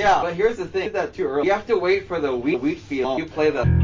Yeah, but here's the thing, that too early. You have to wait for the wheat field. You play the